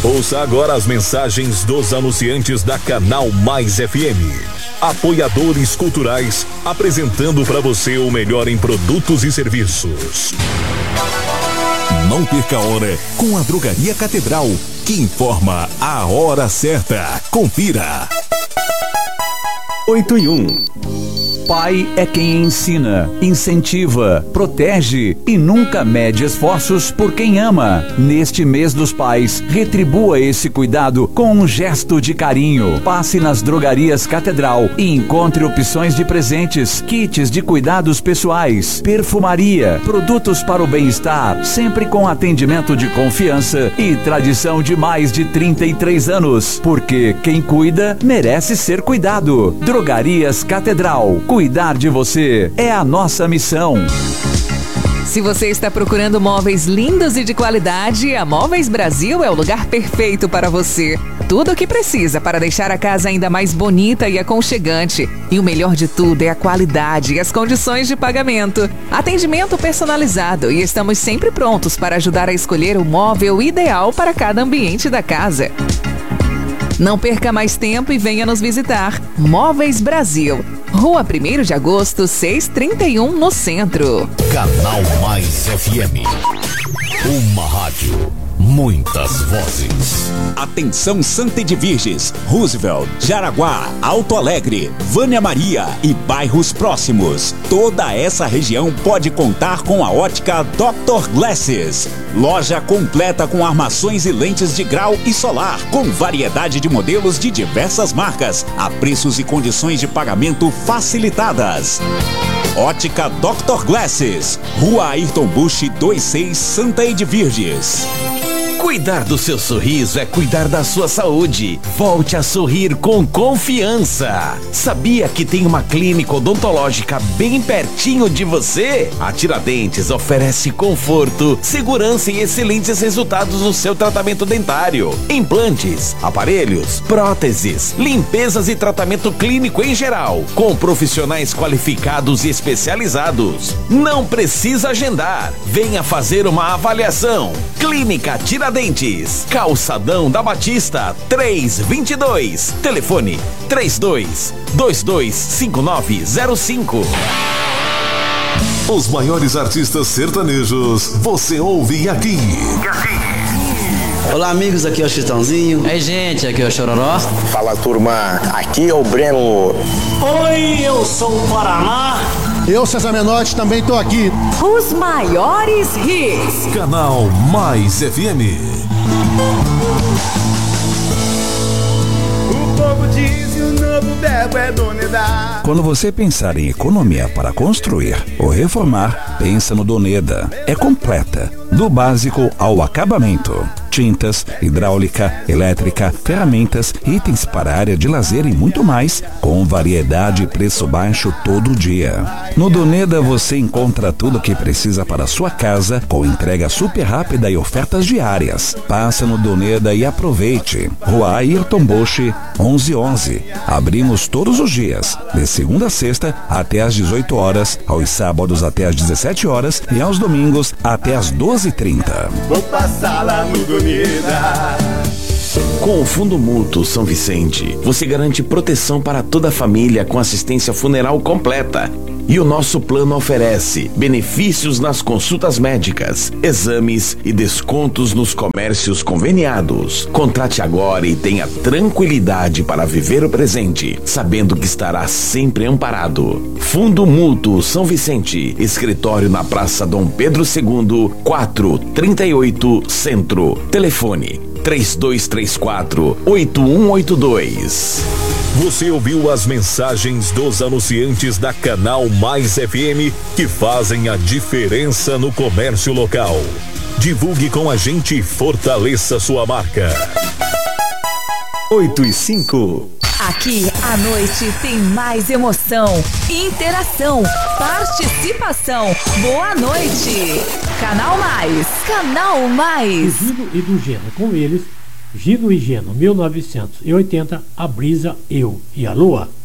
Ouça agora as mensagens dos anunciantes da Canal Mais FM. Apoiadores culturais, apresentando para você o melhor em produtos e serviços. Não perca a hora com a Drogaria Catedral, que informa a hora certa. Confira. 8:01. Pai é quem ensina, incentiva, protege e nunca mede esforços por quem ama. Neste mês dos pais, retribua esse cuidado com um gesto de carinho. Passe nas drogarias Catedral e encontre opções de presentes, kits de cuidados pessoais, perfumaria, produtos para o bem-estar, sempre com atendimento de confiança e tradição de mais de 33 anos. Porque quem cuida merece ser cuidado. Drogarias Catedral. Cuidar de você é a nossa missão. Se você está procurando móveis lindos e de qualidade, a Móveis Brasil é o lugar perfeito para você. Tudo o que precisa para deixar a casa ainda mais bonita e aconchegante. E o melhor de tudo é a qualidade e as condições de pagamento. Atendimento personalizado e estamos sempre prontos para ajudar a escolher o móvel ideal para cada ambiente da casa. Não perca mais tempo e venha nos visitar. Móveis Brasil, Rua 1º de Agosto, 631, no centro. Canal Mais FM. Uma rádio, muitas vozes. Atenção Santa Edviges, Roosevelt, Jaraguá, Alto Alegre, Vânia Maria e bairros próximos. Toda essa região pode contar com a ótica Dr. Glasses. Loja completa com armações e lentes de grau e solar, com variedade de modelos de diversas marcas, a preços e condições de pagamento facilitadas. Ótica Dr. Glasses, Rua Ayrton Busch 26, Santa Edviges. Cuidar do seu sorriso é cuidar da sua saúde. Volte a sorrir com confiança. Sabia que tem uma clínica odontológica bem pertinho de você? A Tiradentes oferece conforto, segurança e excelentes resultados no seu tratamento dentário. Implantes, aparelhos, próteses, limpezas e tratamento clínico em geral, com profissionais qualificados e especializados. Não precisa agendar. Venha fazer uma avaliação. Clínica Tiradentes, Calçadão da Batista, 322. Telefone 32225905. Os maiores artistas sertanejos, você ouve aqui. Olá amigos, aqui é o Chitãozinho. Ei gente, aqui é o Chororó. Fala turma, aqui é o Breno. Oi, eu sou o Paraná. Eu, César Menotti, também tô aqui. Os maiores hits. Canal Mais FM. O povo diz que o novo verbo é Doneda. Quando você pensar em economia para construir ou reformar, pensa no Doneda. É completa, do básico ao acabamento. Tintas, hidráulica, elétrica, ferramentas, itens para a área de lazer e muito mais, com variedade e preço baixo todo dia. No Doneda você encontra tudo o que precisa para a sua casa, com entrega super rápida e ofertas diárias. Passa no Doneda e aproveite. Rua Ayrton Busch, 1111. Abrimos todos os dias, de segunda a sexta até às 18 horas, aos sábados até às 17 horas e aos domingos até às 12h30. Vou passar lá no Doneda. Com o Fundo Mútuo São Vicente, você garante proteção para toda a família com assistência funeral completa. E o nosso plano oferece benefícios nas consultas médicas, exames e descontos nos comércios conveniados. Contrate agora e tenha tranquilidade para viver o presente, sabendo que estará sempre amparado. Fundo Mútuo São Vicente, escritório na Praça Dom Pedro II, 438 Centro. Telefone 3234-8182. Você ouviu as mensagens dos anunciantes da Canal Mais FM que fazem a diferença no comércio local. Divulgue com a gente e fortaleça sua marca. 8:05. Aqui à noite tem mais emoção, interação, participação. Boa noite. Canal Mais. Canal Mais. Do Gino e do Geno. Com eles, Gino e Geno, 1980, A Brisa, Eu e a Lua.